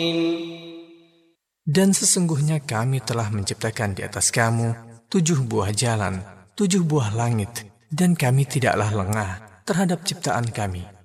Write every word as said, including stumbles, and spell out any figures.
Dan sesungguhnya kami telah menciptakan di atas kamu tujuh buah jalan, tujuh buah langit, dan kami tidaklah lengah terhadap ciptaan kami.